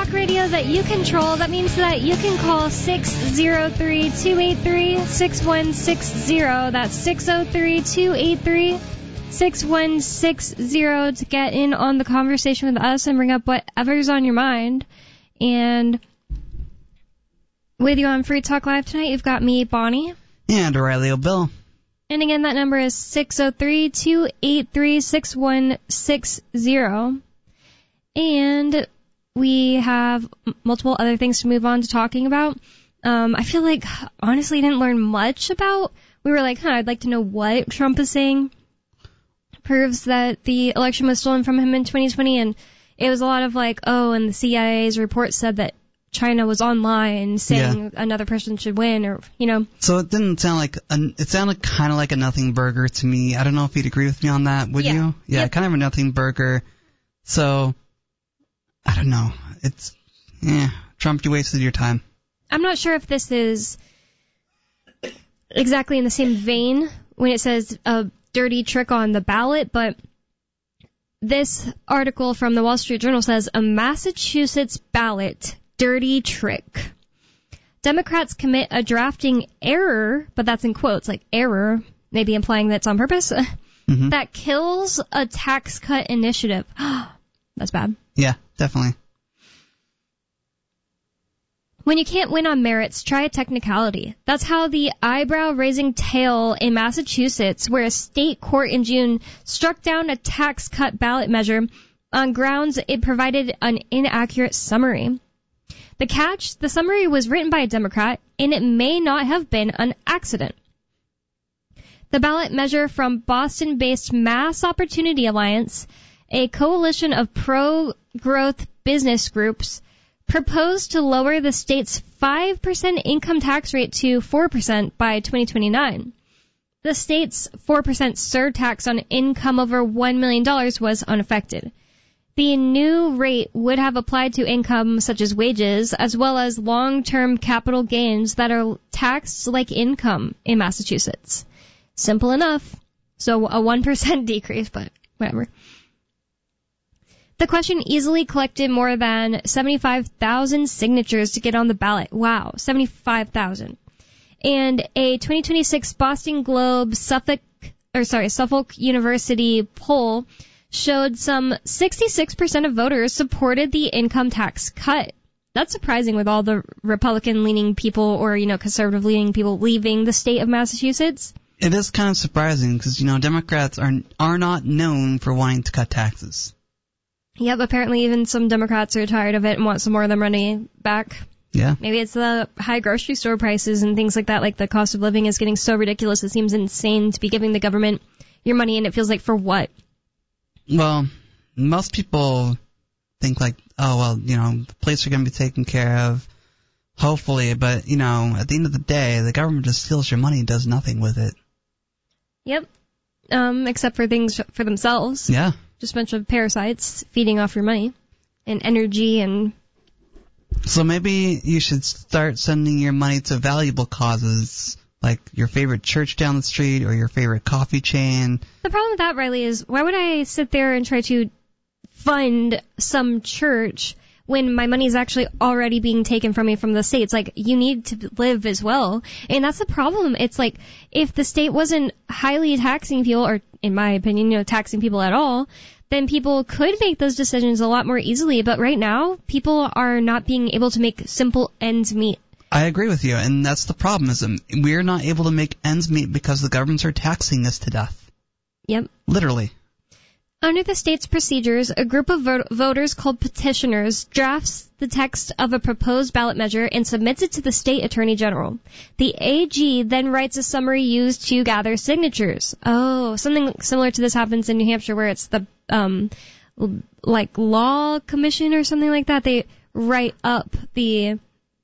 talk radio that you control. That means that you can call 603-283-6160. That's 603-283-6160 to get in on the conversation with us and bring up whatever's on your mind. And with you on Free Talk Live tonight, you've got me, Bonnie. And O'Reilly O'Bill. And again, that number is 603-283-6160. And we have multiple other things to move on to talking about. I feel like, honestly, I didn't learn much about. We were like, I'd like to know what Trump is saying proves that the election was stolen from him in 2020. And it was a lot of like, and the CIA's report said that China was online saying another person should win, or, So it didn't sound like, it sounded kind of like a nothing burger to me. I don't know if you'd agree with me on that, would you? Yeah, kind of a nothing burger. So, I don't know. It's, Trump, you wasted your time. I'm not sure if this is exactly in the same vein when it says a dirty trick on the ballot, but this article from the Wall Street Journal says a Massachusetts ballot dirty trick. Democrats commit a drafting error, but that's in quotes, like error, maybe implying that it's on purpose, that kills a tax cut initiative. That's bad. Yeah, definitely. When you can't win on merits, try a technicality. That's how the eyebrow-raising tale in Massachusetts, where a state court in June struck down a tax cut ballot measure on grounds it provided an inaccurate summary. The catch, the summary was written by a Democrat, and it may not have been an accident. The ballot measure from Boston-based Mass Opportunity Alliance, a coalition of pro-growth business groups, proposed to lower the state's 5% income tax rate to 4% by 2029. The state's 4% surtax on income over $1 million was unaffected. The new rate would have applied to income such as wages, as well as long-term capital gains that are taxed like income in Massachusetts. Simple enough. So a 1% decrease, but whatever. The question easily collected more than 75,000 signatures to get on the ballot. Wow, 75,000. And a 2026 Boston Globe Suffolk University poll showed some 66% of voters supported the income tax cut. That's surprising with all the Republican-leaning people or, conservative-leaning people leaving the state of Massachusetts. It is kind of surprising because, Democrats are not known for wanting to cut taxes. Yep, apparently even some Democrats are tired of it and want some more of their money back. Yeah. Maybe it's the high grocery store prices and things like that, like the cost of living is getting so ridiculous it seems insane to be giving the government your money, and it feels like for what? Well, most people think like, the police are going to be taken care of, hopefully, but, at the end of the day, the government just steals your money and does nothing with it. Yep. Except for things for themselves. Yeah. Just a bunch of parasites feeding off your money and energy and... So maybe you should start sending your money to valuable causes, like your favorite church down the street or your favorite coffee chain. The problem with that, Riley, is why would I sit there and try to fund some church when my money is actually already being taken from me from the state? It's like, you need to live as well. And that's the problem. It's like, if the state wasn't highly taxing people, or in my opinion, taxing people at all, then people could make those decisions a lot more easily. But right now, people are not being able to make simple ends meet. I agree with you, and that's the problem, is we're not able to make ends meet because the governments are taxing us to death. Yep. Literally. Under the state's procedures, a group of voters called petitioners drafts the text of a proposed ballot measure and submits it to the state attorney general. The AG then writes a summary used to gather signatures. Oh, something similar to this happens in New Hampshire, where it's the law commission or something like that. They write up the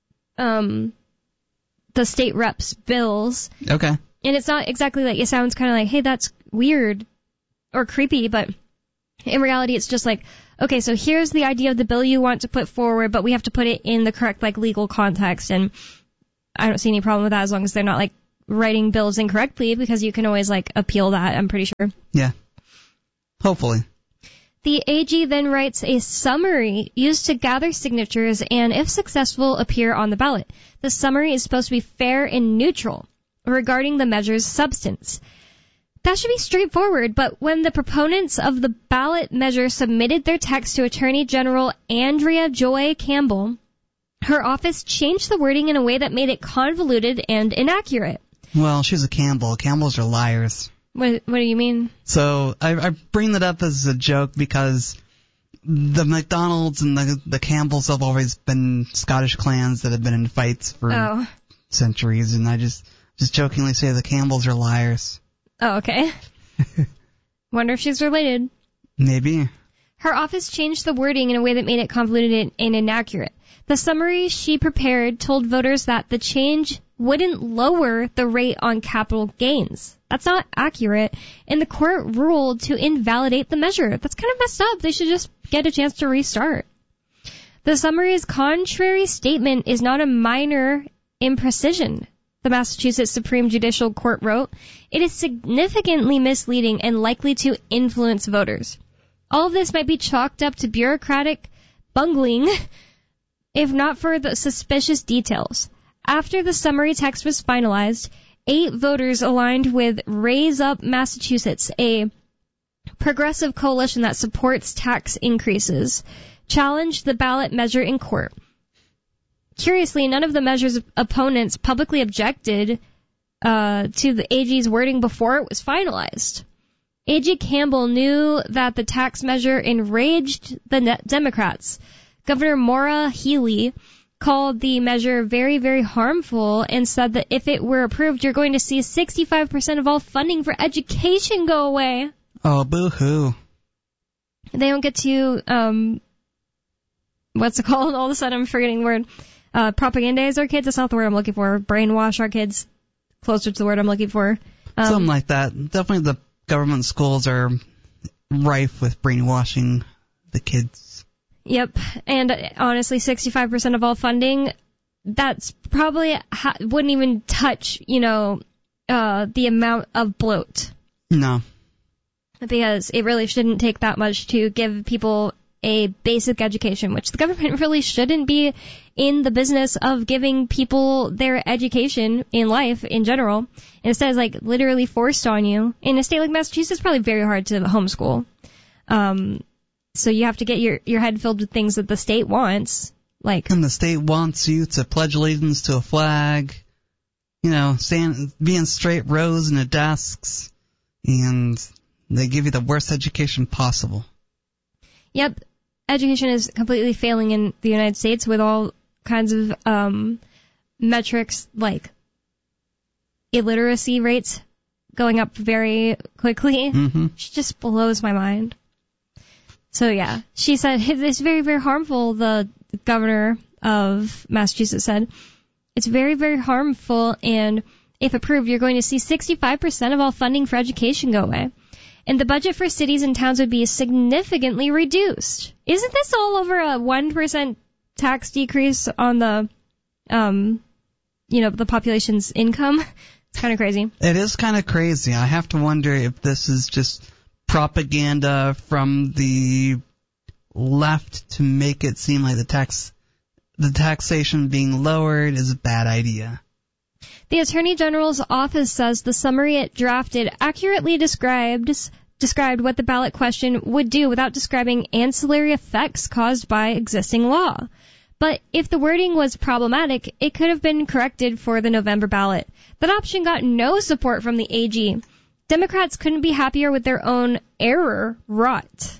state reps' bills. Okay. And it's not exactly like, it sounds kind of like, hey, that's weird or creepy, but in reality, it's just like, okay, so here's the idea of the bill you want to put forward, but we have to put it in the correct, legal context, and I don't see any problem with that as long as they're not, writing bills incorrectly, because you can always, appeal that, I'm pretty sure. Yeah. Hopefully. The AG then writes a summary used to gather signatures and, if successful, appear on the ballot. The summary is supposed to be fair and neutral regarding the measure's substance. That should be straightforward, but when the proponents of the ballot measure submitted their text to Attorney General Andrea Joy Campbell, her office changed the wording in a way that made it convoluted and inaccurate. Well, she's a Campbell. Campbells are liars. What do you mean? So I bring that up as a joke because the McDonald's and the Campbells have always been Scottish clans that have been in fights for centuries, and I just jokingly say the Campbells are liars. Oh, okay. Wonder if she's related. Maybe. Her office changed the wording in a way that made it convoluted and inaccurate. The summary she prepared told voters that the change wouldn't lower the rate on capital gains. That's not accurate, and the court ruled to invalidate the measure. That's kind of messed up. They should just get a chance to restart. The summary's contrary statement is not a minor imprecision, the Massachusetts Supreme Judicial Court wrote. It is significantly misleading and likely to influence voters. All of this might be chalked up to bureaucratic bungling, if not for the suspicious details. After the summary text was finalized, 8 voters aligned with Raise Up Massachusetts, a progressive coalition that supports tax increases, challenged the ballot measure in court. Curiously, none of the measure's opponents publicly objected to the AG's wording before it was finalized. AG Campbell knew that the tax measure enraged the Democrats. Governor Maura Healey called the measure very, very harmful and said that if it were approved, you're going to see 65% of all funding for education go away. Oh, boo-hoo. They don't get to, what's it called? All of a sudden I'm forgetting the word. Propagandize our kids? That's not the word I'm looking for. Brainwash our kids. Closer to the word I'm looking for. Something like that. Definitely the government schools are rife with brainwashing the kids. Yep, and honestly, 65% of all funding, that's probably wouldn't even touch, the amount of bloat. No. Because it really shouldn't take that much to give people a basic education, which the government really shouldn't be in the business of giving people their education in life in general. Instead, it's literally forced on you. In a state like Massachusetts, it's probably very hard to homeschool. So you have to get your head filled with things that the state wants. And the state wants you to pledge allegiance to a flag, be in straight rows in the desks, and they give you the worst education possible. Yep. Education is completely failing in the United States with all kinds of metrics like illiteracy rates going up very quickly. Mm-hmm. It just blows my mind. So yeah, she said it's very, very harmful, the governor of Massachusetts said. It's very, very harmful, and if approved, you're going to see 65% of all funding for education go away. And the budget for cities and towns would be significantly reduced. Isn't this all over a 1% tax decrease on the, the population's income? It's kind of crazy. It is kind of crazy. I have to wonder if this is just propaganda from the left to make it seem like the taxation being lowered is a bad idea. The Attorney General's office says the summary it drafted accurately described what the ballot question would do without describing ancillary effects caused by existing law. But if the wording was problematic, it could have been corrected for the November ballot. That option got no support from the AG. Democrats couldn't be happier with their own error wrought.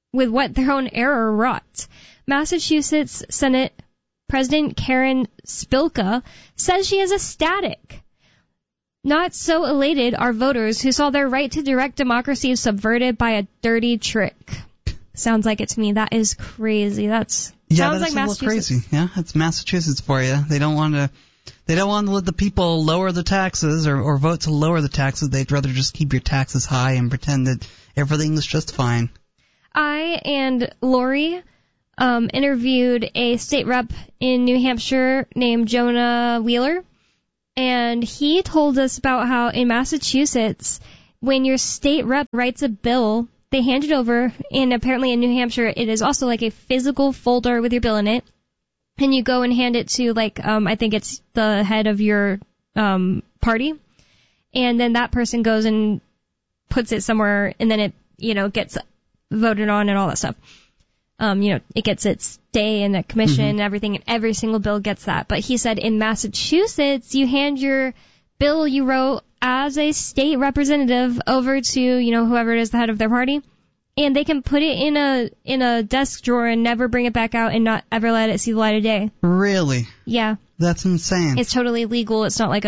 Massachusetts Senate President Karen Spilka says she is ecstatic. Not so elated are voters who saw their right to direct democracy subverted by a dirty trick. Sounds like it to me. That is crazy. Sounds like Massachusetts. Crazy. Yeah, it's Massachusetts for you. They don't want to let the people lower the taxes or vote to lower the taxes. They'd rather just keep your taxes high and pretend that everything is just fine. I and Lori interviewed a state rep in New Hampshire named Jonah Wheeler, and he told us about how in Massachusetts, when your state rep writes a bill They hand it over, and apparently in New Hampshire, it is also like a physical folder with your bill in it. And you go and hand it to, like, I think it's the head of your party. And then that person goes and puts it somewhere, and then it, gets voted on and all that stuff. It gets its day in the commission and everything, and every single bill gets that. But he said in Massachusetts, you hand your bill you wrote as a state representative over to, whoever it is, the head of their party, and they can put it in a desk drawer and never bring it back out and not ever let it see the light of day. Really? Yeah. That's insane. It's totally legal. It's not like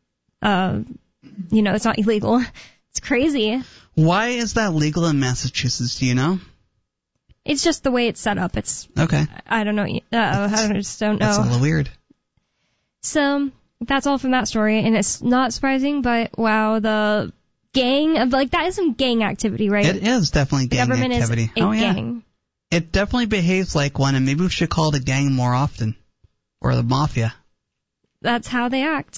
it's not illegal. It's crazy. Why is that legal in Massachusetts? Do you know? It's just the way it's set up. It's okay. I don't know. I just don't know. That's a little weird. So that's all from that story, and it's not surprising, but wow, the gang of that is some gang activity, right? It is definitely gang activity. The government activity. is a gang. It definitely behaves like one, and maybe we should call it a gang more often, or the mafia. That's how they act.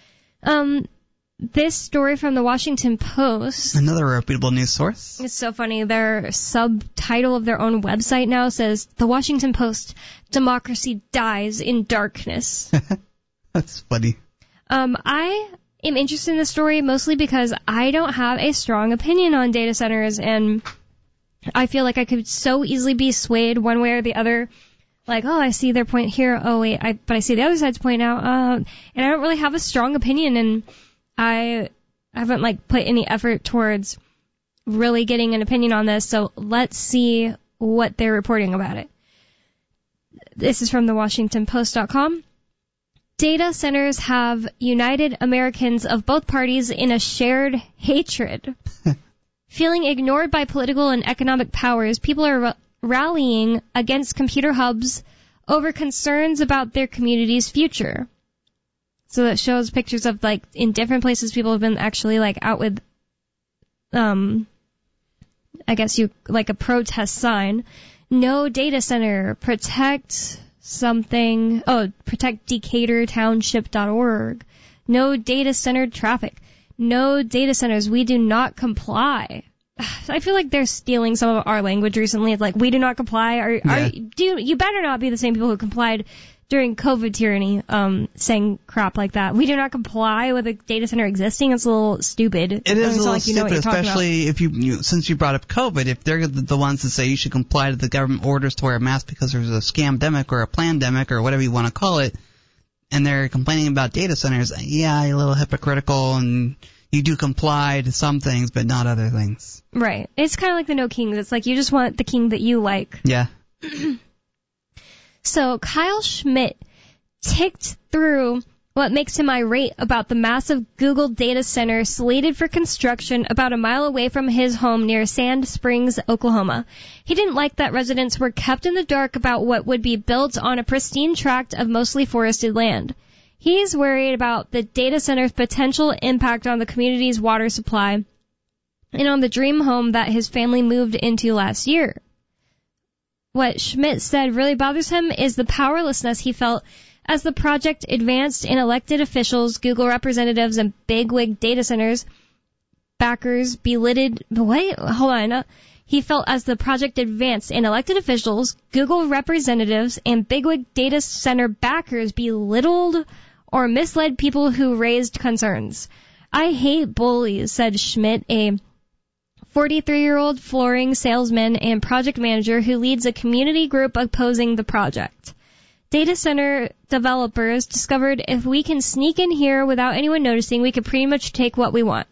This story from the Washington Post. Another reputable news source. It's so funny. Their subtitle of their own website now says, The Washington Post, Democracy Dies in Darkness. That's funny. I am interested in this story mostly because I don't have a strong opinion on data centers, and I feel like I could so easily be swayed one way or the other. Like, I see their point here. Oh, wait, but I see the other side's point out. And I don't really have a strong opinion, and I haven't put any effort towards really getting an opinion on this, so let's see what they're reporting about it. This is from the WashingtonPost.com. Data centers have united Americans of both parties in a shared hatred. Feeling ignored by political and economic powers, people are rallying against computer hubs over concerns about their community's future. So it shows pictures of, in different places people have been actually, out with, I guess a protest sign. No data center, protect something. Protect DecaturTownship.org. No data center traffic. No data centers. We do not comply. I feel like they're stealing some of our language recently. It's like, we do not comply. You better not be the same people who complied during COVID tyranny, saying crap like that. We do not comply with a data center existing. It's a little stupid. It is a little stupid, especially if since you brought up COVID, if they're the ones that say you should comply to the government orders to wear a mask because there's a scamdemic or a plandemic or whatever you want to call it, and they're complaining about data centers, yeah, you're a little hypocritical, and you do comply to some things, but not other things. Right. It's kind of like the No Kings. It's like you just want the king that you like. Yeah. So Kyle Schmidt ticked through what makes him irate about the massive Google data center slated for construction about a mile away from his home near Sand Springs, Oklahoma. He didn't like that residents were kept in the dark about what would be built on a pristine tract of mostly forested land. He's worried about the data center's potential impact on the community's water supply and on the dream home that his family moved into last year. What Schmidt said really bothers him is the powerlessness he felt as the project advanced and elected officials, Google representatives, and bigwig data centers backers belittled. He felt as the project advanced and elected officials, Google representatives, and bigwig data center backers belittled or misled people who raised concerns. I hate bullies, said Schmidt, a 43-year-old flooring salesman and project manager who leads a community group opposing the project. Data center developers discovered if we can sneak in here without anyone noticing, we could pretty much take what we want.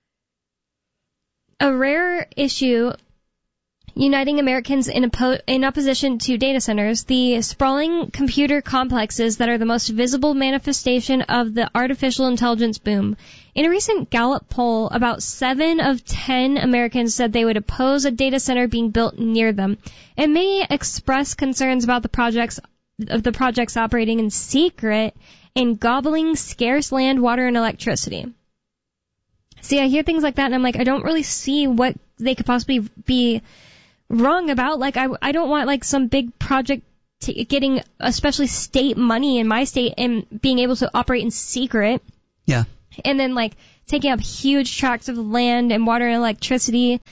A rare issue uniting Americans in opposition to data centers, the sprawling computer complexes that are the most visible manifestation of the artificial intelligence boom. In a recent Gallup poll, about 7 of 10 Americans said they would oppose a data center being built near them, and many expressed concerns about the projects operating in secret and gobbling scarce land, water, and electricity. See, I hear things like that, and I'm like, I don't really see what they could possibly be wrong about. I don't want some big project getting especially state money in my state and being able to operate in secret. Yeah. And then taking up huge tracts of land and water and electricity.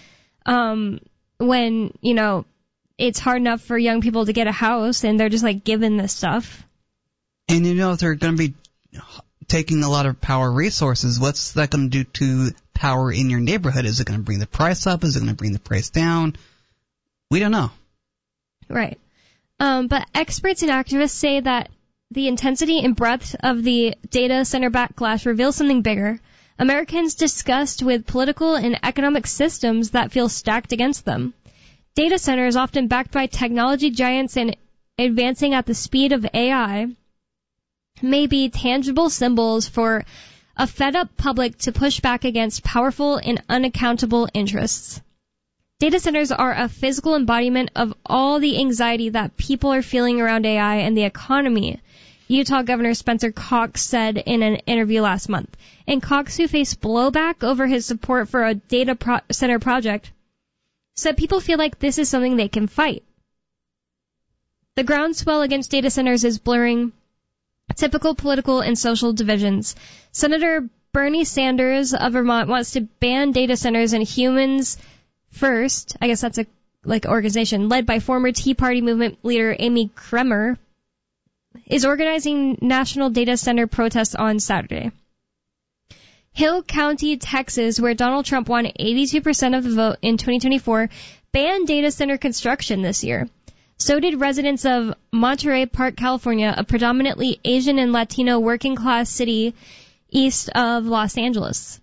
when, it's hard enough for young people to get a house and they're just like given this stuff. And if they're going to be taking a lot of power resources, what's that going to do to power in your neighborhood? Is it going to bring the price up? Is it going to bring the price down? We don't know. Right. But experts and activists say that the intensity and breadth of the data center backlash reveals something bigger. Americans disgust with political and economic systems that feel stacked against them. Data centers, often backed by technology giants and advancing at the speed of AI, may be tangible symbols for a fed-up public to push back against powerful and unaccountable interests. Data centers are a physical embodiment of all the anxiety that people are feeling around AI and the economy, Utah Governor Spencer Cox said in an interview last month. And Cox, who faced blowback over his support for a data center project, said people feel like this is something they can fight. The groundswell against data centers is blurring typical political and social divisions. Senator Bernie Sanders of Vermont wants to ban data centers, and Humans First, I guess that's a organization led by former Tea Party movement leader Amy Kremer, is organizing national data center protests on Saturday. Hill County, Texas, where Donald Trump won 82% of the vote in 2024, banned data center construction this year. So did residents of Monterey Park, California, a predominantly Asian and Latino working-class city east of Los Angeles.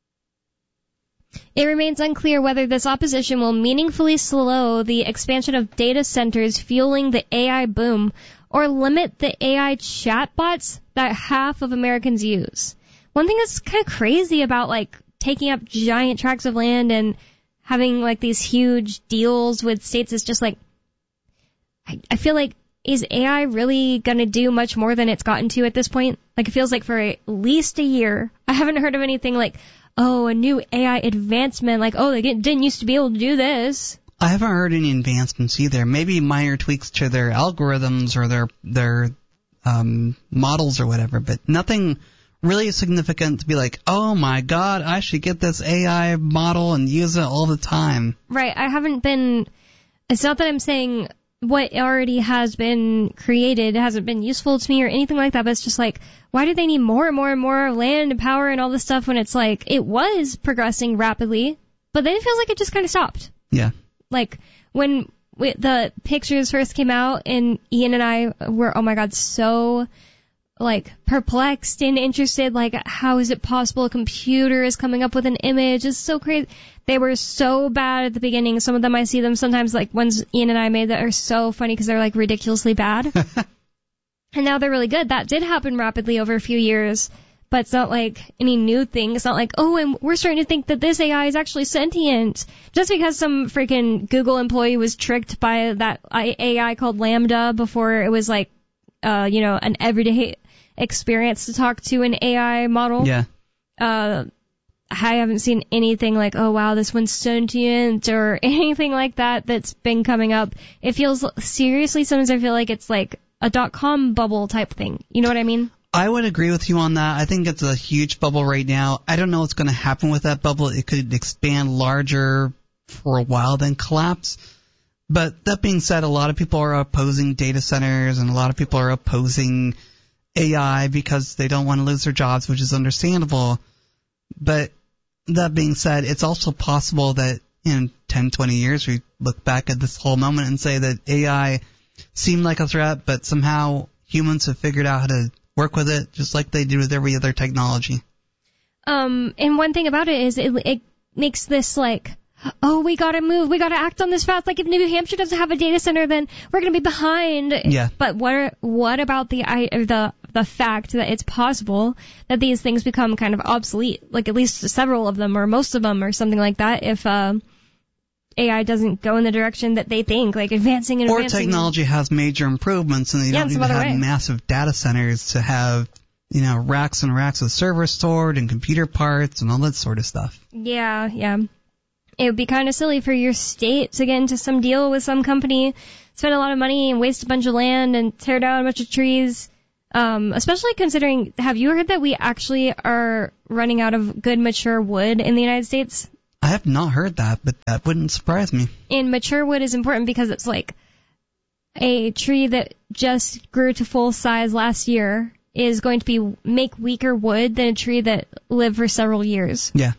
It remains unclear whether this opposition will meaningfully slow the expansion of data centers fueling the AI boom or limit the AI chatbots that half of Americans use. One thing that's kind of crazy about taking up giant tracts of land and having these huge deals with states is just I feel like, is AI really going to do much more than it's gotten to at this point? It feels like for at least a year, I haven't heard of anything a new AI advancement, they didn't used to be able to do this. I haven't heard any advancements either. Maybe minor tweaks to their algorithms or their models or whatever, but nothing really significant to be oh my god, I should get this AI model and use it all the time. Right. It's not that I'm saying what already has been created hasn't been useful to me or anything like that, but it's just why do they need more and more and more land and power and all this stuff when it's it was progressing rapidly, but then it feels like it just kind of stopped. Yeah. When the pictures first came out and Ian and I were, oh my god, so perplexed and interested, how is it possible a computer is coming up with an image? It's so crazy. They were so bad at the beginning. Some of them, I see them sometimes, ones Ian and I made that are so funny because they're ridiculously bad. And now they're really good. That did happen rapidly over a few years, but it's not any new thing. It's not oh, and we're starting to think that this AI is actually sentient. Just because some freaking Google employee was tricked by that AI called Lambda before it was an everyday experience to talk to an AI model. Yeah. I haven't seen anything oh wow, this one's sentient or anything like that that's been coming up. It feels, seriously, sometimes I feel it's a .com bubble type thing. You know what I mean? I would agree with you on that. I think it's a huge bubble right now. I don't know what's going to happen with that bubble. It could expand larger for a while, then collapse. But that being said, a lot of people are opposing data centers and a lot of people are opposing AI because they don't want to lose their jobs, which is understandable. But that being said, it's also possible that in 10, 20 years we look back at this whole moment and say that AI seemed like a threat, but somehow humans have figured out how to work with it just like they do with every other technology. And one thing about it is it makes this oh, we gotta move, we gotta act on this fast. If New Hampshire doesn't have a data center, then we're gonna be behind. Yeah. But what about the fact that it's possible that these things become kind of obsolete, at least several of them or most of them or something like that, if AI doesn't go in the direction that they think, advancing and advancing. Or technology has major improvements and you don't need to have massive data centers to have, racks and racks of servers stored and computer parts and all that sort of stuff. Yeah. It would be kind of silly for your state to get into some deal with some company, spend a lot of money and waste a bunch of land and tear down a bunch of trees. Especially considering, have you heard that we actually are running out of good mature wood in the United States? I have not heard that, but that wouldn't surprise me. And mature wood is important because it's like a tree that just grew to full size last year is going to make weaker wood than a tree that lived for several years. Yeah.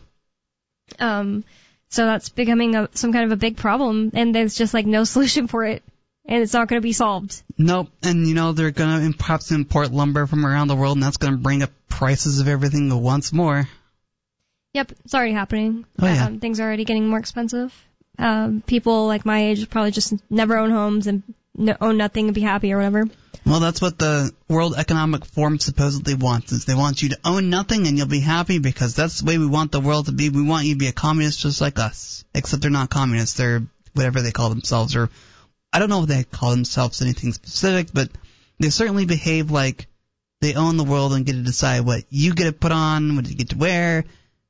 So that's becoming some kind of a big problem, and there's just like no solution for it, and it's not going to be solved. Nope, and they're going to perhaps import lumber from around the world, and that's going to bring up prices of everything once more. Yep, it's already happening. Oh, yeah. Things are already getting more expensive. People like my age probably just never own homes and own nothing and be happy or whatever. Well, that's what the World Economic Forum supposedly wants, is they want you to own nothing and you'll be happy because that's the way we want the world to be. We want you to be a communist just like us. Except they're not communists. They're whatever they call themselves. Or I don't know if they call themselves anything specific, but they certainly behave like they own the world and get to decide what you get to put on, what you get to wear,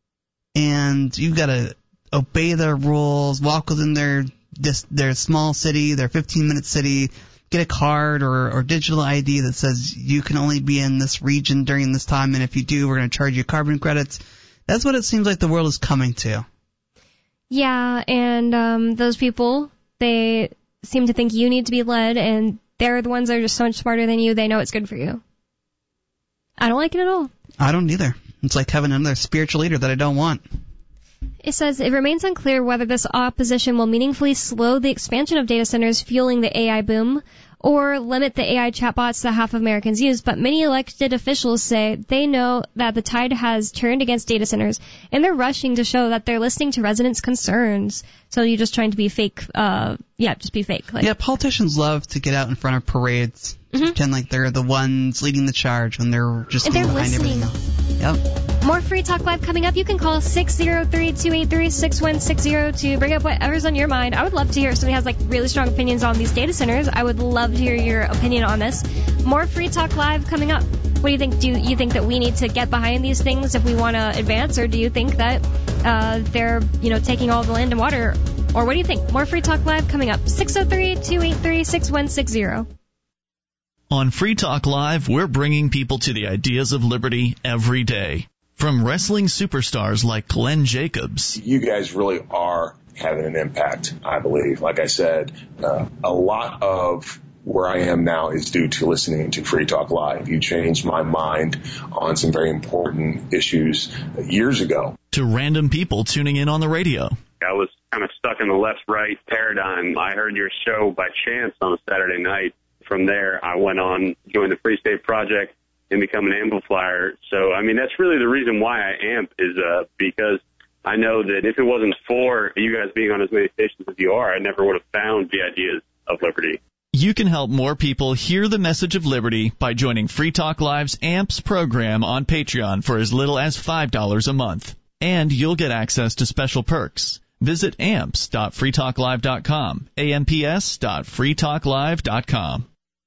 and you've got to obey their rules, walk within their small city, their 15-minute city, get a card or digital ID that says you can only be in this region during this time, and if you do, we're going to charge you carbon credits. That's what it seems like the world is coming to. Yeah, and those people, they seem to think you need to be led, and they're the ones that are just so much smarter than you. They know it's good for you. I don't like it at all. I don't either. It's like having another spiritual leader that I don't want. It says it remains unclear whether this opposition will meaningfully slow the expansion of data centers fueling the AI boom or limit the AI chatbots that half of Americans use, but many elected officials say they know that the tide has turned against data centers, and they're rushing to show that they're listening to residents' concerns. So you're just trying to be fake. Just be fake. Yeah, politicians love to get out in front of parades, pretend like they're the ones leading the charge when they're just behind everything else. Yep. More Free Talk Live coming up. You can call 603-283-6160 to bring up whatever's on your mind. I would love to hear if somebody has like really strong opinions on these data centers. I would love to hear your opinion on this. More Free Talk Live coming up. What do you think? Do you think that we need to get behind these things if we want to advance, or do you think that they're taking all the land and water? Or what do you think? More Free Talk Live coming up. 603-283-6160. On Free Talk Live, we're bringing people to the ideas of liberty every day. From wrestling superstars like Glenn Jacobs. You guys really are having an impact, I believe. Like I said, a lot of where I am now is due to listening to Free Talk Live. You changed my mind on some very important issues years ago. To random people tuning in on the radio. I was kind of stuck in the left-right paradigm. I heard your show by chance on a Saturday night. From there, I went on, joined the Free State Project, and become an amplifier. So, I mean, that's really the reason why I amp is because I know that if it wasn't for you guys being on as many stations as you are, I never would have found the ideas of liberty. You can help more people hear the message of liberty by joining Free Talk Live's AMPS program on Patreon for as little as $5 a month. And you'll get access to special perks. Visit amps.freetalklive.com, amps.freetalklive.com.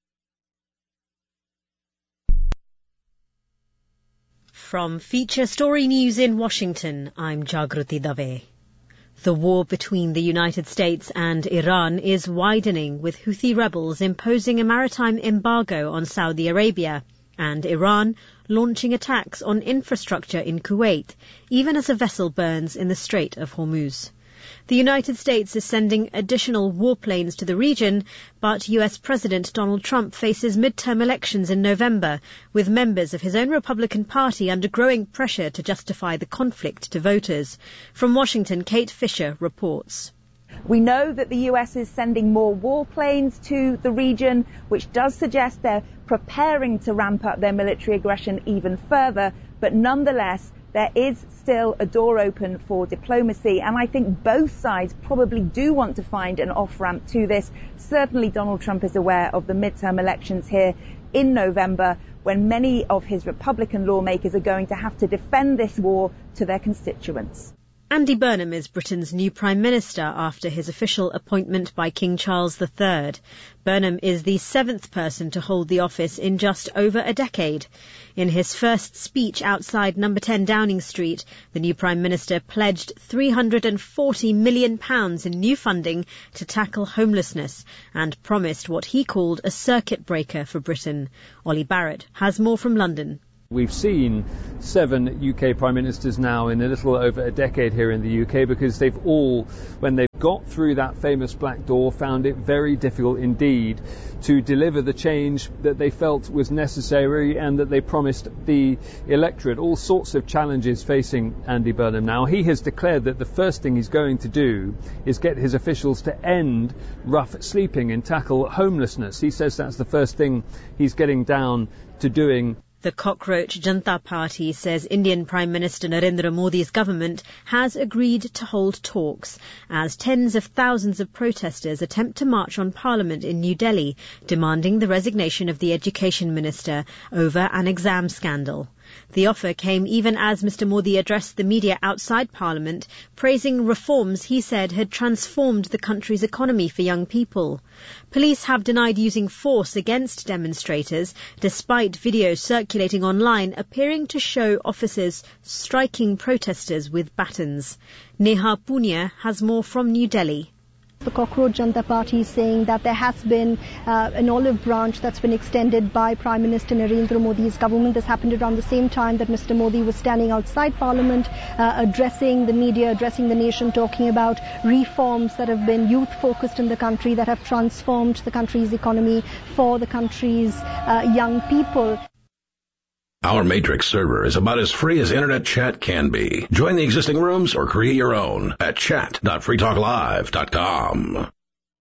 From Feature Story News in Washington, I'm Jagruti Dave. The war between the United States and Iran is widening, with Houthi rebels imposing a maritime embargo on Saudi Arabia and Iran launching attacks on infrastructure in Kuwait, even as a vessel burns in the Strait of Hormuz. The United States is sending additional warplanes to the region, but U.S. President Donald Trump faces midterm elections in November, with members of his own Republican Party under growing pressure to justify the conflict to voters. From Washington, Kate Fisher reports. We know that the U.S. is sending more warplanes to the region, which does suggest they're preparing to ramp up their military aggression even further, but nonetheless, there is still a door open for diplomacy, and I think both sides probably do want to find an off-ramp to this. Certainly Donald Trump is aware of the midterm elections here in November, when many of his Republican lawmakers are going to have to defend this war to their constituents. Andy Burnham is Britain's new Prime Minister after his official appointment by King Charles III. Burnham is the seventh person to hold the office in just over a decade. In his first speech outside No. 10 Downing Street, the new Prime Minister pledged £340 million in new funding to tackle homelessness and promised what he called a circuit breaker for Britain. Ollie Barrett has more from London. We've seen 7 UK Prime Ministers now in a little over a decade here in the UK, because they've all, when they've got through that famous black door, found it very difficult indeed to deliver the change that they felt was necessary and that they promised the electorate. All sorts of challenges facing Andy Burnham now. He has declared that the first thing he's going to do is get his officials to end rough sleeping and tackle homelessness. He says that's the first thing he's getting down to doing. The Cockroach Janata Party says Indian Prime Minister Narendra Modi's government has agreed to hold talks as tens of thousands of protesters attempt to march on Parliament in New Delhi, demanding the resignation of the Education Minister over an exam scandal. The offer came even as Mr. Modi addressed the media outside Parliament, praising reforms he said had transformed the country's economy for young people. Police have denied using force against demonstrators, despite videos circulating online appearing to show officers striking protesters with batons. Neha Punia has more from New Delhi. The Cockroach Janata Party is saying that there has been an olive branch that's been extended by Prime Minister Narendra Modi's government. This happened around the same time that Mr. Modi was standing outside Parliament, addressing the media, addressing the nation, talking about reforms that have been youth-focused in the country, that have transformed the country's economy for the country's young people. Our Matrix server is about as free as internet chat can be. Join the existing rooms or create your own at chat.freetalklive.com.